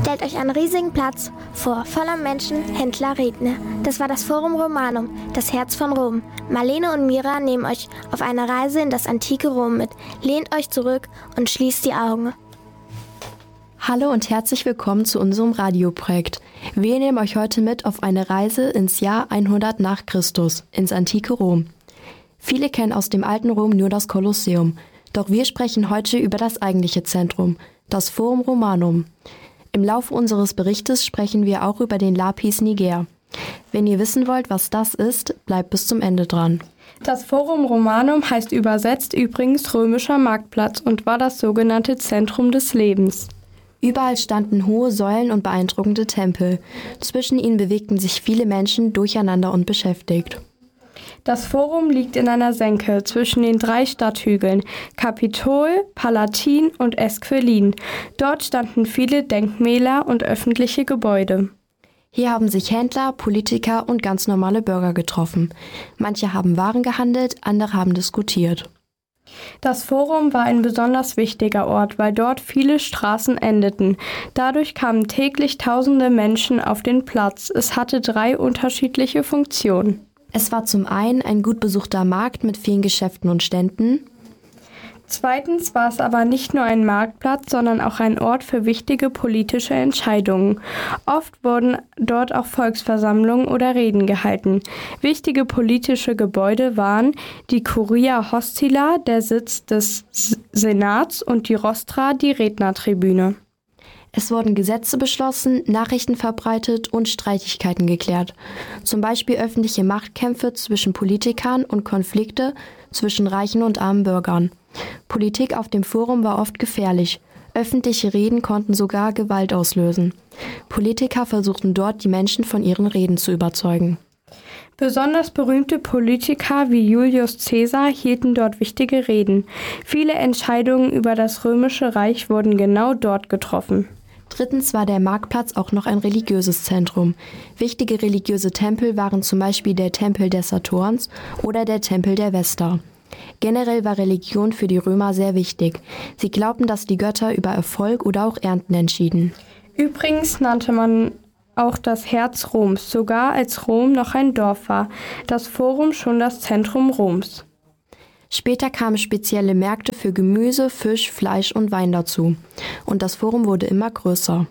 Stellt euch einen riesigen Platz vor, voller Menschen, Händler, Redner. Das war das Forum Romanum, das Herz von Rom. Marlene und Mira nehmen euch auf eine Reise in das antike Rom mit. Lehnt euch zurück und schließt die Augen. Hallo und herzlich willkommen zu unserem Radioprojekt. Wir nehmen euch heute mit auf eine Reise ins Jahr 100 nach Christus, ins antike Rom. Viele kennen aus dem alten Rom nur das Kolosseum, doch wir sprechen heute über das eigentliche Zentrum, das Forum Romanum. Im Laufe unseres Berichtes sprechen wir auch über den Lapis Niger. Wenn ihr wissen wollt, was das ist, bleibt bis zum Ende dran. Das Forum Romanum heißt übersetzt übrigens römischer Marktplatz und war das sogenannte Zentrum des Lebens. Überall standen hohe Säulen und beeindruckende Tempel. Zwischen ihnen bewegten sich viele Menschen durcheinander und beschäftigt. Das Forum liegt in einer Senke zwischen den 3 Stadthügeln Kapitol, Palatin und Esquilin. Dort standen viele Denkmäler und öffentliche Gebäude. Hier haben sich Händler, Politiker und ganz normale Bürger getroffen. Manche haben Waren gehandelt, andere haben diskutiert. Das Forum war ein besonders wichtiger Ort, weil dort viele Straßen endeten. Dadurch kamen täglich tausende Menschen auf den Platz. Es hatte 3 unterschiedliche Funktionen. Es war zum einen ein gut besuchter Markt mit vielen Geschäften und Ständen. Zweitens war es aber nicht nur ein Marktplatz, sondern auch ein Ort für wichtige politische Entscheidungen. Oft wurden dort auch Volksversammlungen oder Reden gehalten. Wichtige politische Gebäude waren die Curia Hostila, der Sitz des Senats, und die Rostra, die Rednertribüne. Es wurden Gesetze beschlossen, Nachrichten verbreitet und Streitigkeiten geklärt. Zum Beispiel öffentliche Machtkämpfe zwischen Politikern und Konflikte zwischen reichen und armen Bürgern. Politik auf dem Forum war oft gefährlich. Öffentliche Reden konnten sogar Gewalt auslösen. Politiker versuchten dort, die Menschen von ihren Reden zu überzeugen. Besonders berühmte Politiker wie Julius Caesar hielten dort wichtige Reden. Viele Entscheidungen über das Römische Reich wurden genau dort getroffen. Drittens war der Marktplatz auch noch ein religiöses Zentrum. Wichtige religiöse Tempel waren zum Beispiel der Tempel des Saturns oder der Tempel der Vesta. Generell war Religion für die Römer sehr wichtig. Sie glaubten, dass die Götter über Erfolg oder auch Ernten entschieden. Übrigens nannte man auch das Herz Roms, sogar als Rom noch ein Dorf war, das Forum schon das Zentrum Roms. Später kamen spezielle Märkte für Gemüse, Fisch, Fleisch und Wein dazu. Und das Forum wurde immer größer.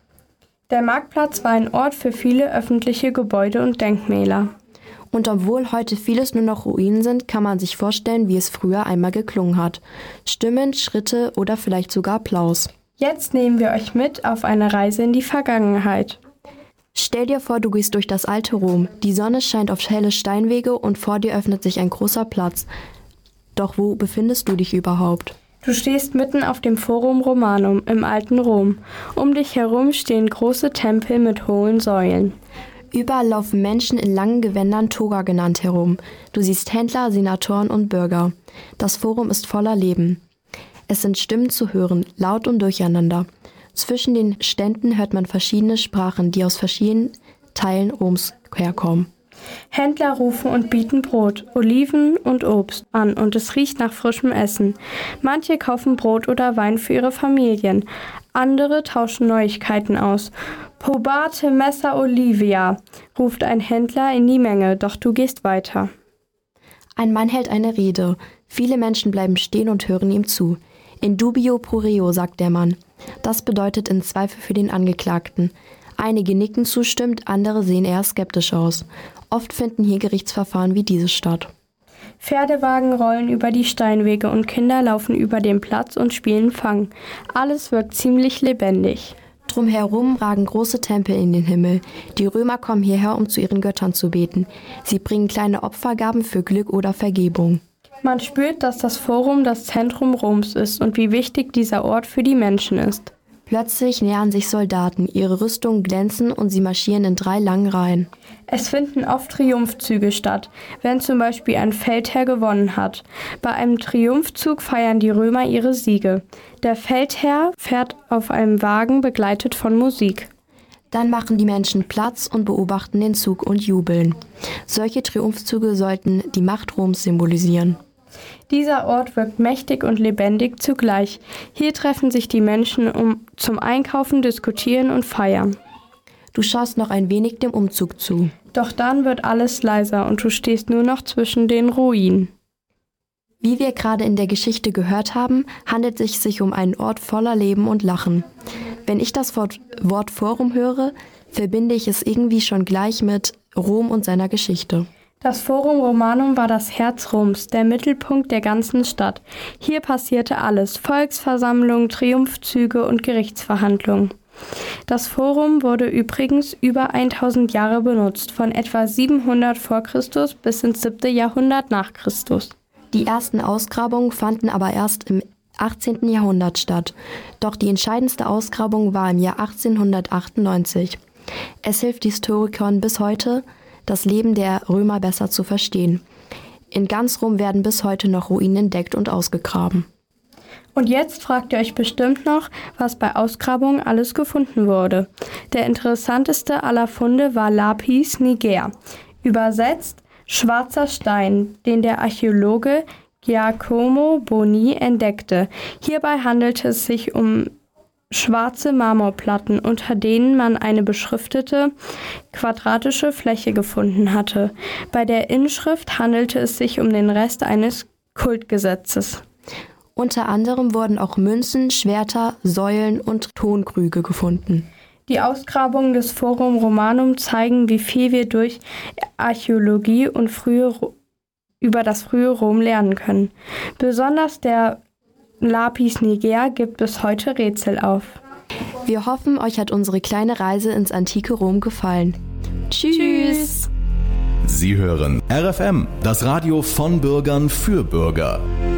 Der Marktplatz war ein Ort für viele öffentliche Gebäude und Denkmäler. Und obwohl heute vieles nur noch Ruinen sind, kann man sich vorstellen, wie es früher einmal geklungen hat. Stimmen, Schritte oder vielleicht sogar Applaus. Jetzt nehmen wir euch mit auf eine Reise in die Vergangenheit. Stell dir vor, du gehst durch das alte Rom. Die Sonne scheint auf helle Steinwege und vor dir öffnet sich ein großer Platz. Doch wo befindest du dich überhaupt? Du stehst mitten auf dem Forum Romanum im alten Rom. Um dich herum stehen große Tempel mit hohen Säulen. Überall laufen Menschen in langen Gewändern, Toga genannt, herum. Du siehst Händler, Senatoren und Bürger. Das Forum ist voller Leben. Es sind Stimmen zu hören, laut und durcheinander. Zwischen den Ständen hört man verschiedene Sprachen, die aus verschiedenen Teilen Roms herkommen. Händler rufen und bieten Brot, Oliven und Obst an und es riecht nach frischem Essen. Manche kaufen Brot oder Wein für ihre Familien. Andere tauschen Neuigkeiten aus. Probate Messer Olivia, ruft ein Händler in die Menge, doch du gehst weiter. Ein Mann hält eine Rede. Viele Menschen bleiben stehen und hören ihm zu. In dubio pro reo, sagt der Mann. Das bedeutet in Zweifel für den Angeklagten. Einige nicken zustimmend, andere sehen eher skeptisch aus. Oft finden hier Gerichtsverfahren wie dieses statt. Pferdewagen rollen über die Steinwege und Kinder laufen über den Platz und spielen Fang. Alles wirkt ziemlich lebendig. Drumherum ragen große Tempel in den Himmel. Die Römer kommen hierher, um zu ihren Göttern zu beten. Sie bringen kleine Opfergaben für Glück oder Vergebung. Man spürt, dass das Forum das Zentrum Roms ist und wie wichtig dieser Ort für die Menschen ist. Plötzlich nähern sich Soldaten, ihre Rüstungen glänzen und sie marschieren in 3 langen Reihen. Es finden oft Triumphzüge statt, wenn zum Beispiel ein Feldherr gewonnen hat. Bei einem Triumphzug feiern die Römer ihre Siege. Der Feldherr fährt auf einem Wagen begleitet von Musik. Dann machen die Menschen Platz und beobachten den Zug und jubeln. Solche Triumphzüge sollten die Macht Roms symbolisieren. Dieser Ort wirkt mächtig und lebendig zugleich. Hier treffen sich die Menschen zum Einkaufen, Diskutieren und Feiern. Du schaust noch ein wenig dem Umzug zu. Doch dann wird alles leiser und du stehst nur noch zwischen den Ruinen. Wie wir gerade in der Geschichte gehört haben, handelt es sich um einen Ort voller Leben und Lachen. Wenn ich das Wort Forum höre, verbinde ich es irgendwie schon gleich mit Rom und seiner Geschichte. Das Forum Romanum war das Herz Roms, der Mittelpunkt der ganzen Stadt. Hier passierte alles: Volksversammlungen, Triumphzüge und Gerichtsverhandlungen. Das Forum wurde übrigens über 1000 Jahre benutzt, von etwa 700 vor Christus bis ins 7. Jahrhundert nach Christus. Die ersten Ausgrabungen fanden aber erst im 18. Jahrhundert statt. Doch die entscheidendste Ausgrabung war im Jahr 1898. Es hilft Historikern bis heute, das Leben der Römer besser zu verstehen. In ganz Rom werden bis heute noch Ruinen entdeckt und ausgegraben. Und jetzt fragt ihr euch bestimmt noch, was bei Ausgrabungen alles gefunden wurde. Der interessanteste aller Funde war Lapis niger, übersetzt schwarzer Stein, den der Archäologe Giacomo Boni entdeckte. Hierbei handelte es sich um schwarze Marmorplatten, unter denen man eine beschriftete quadratische Fläche gefunden hatte. Bei der Inschrift handelte es sich um den Rest eines Kultgesetzes. Unter anderem wurden auch Münzen, Schwerter, Säulen und Tonkrüge gefunden. Die Ausgrabungen des Forum Romanum zeigen, wie viel wir durch Archäologie und über das frühe Rom lernen können. Besonders der Lapis niger gibt bis heute Rätsel auf. Wir hoffen, euch hat unsere kleine Reise ins antike Rom gefallen. Tschüss! Sie hören RFM, das Radio von Bürgern für Bürger.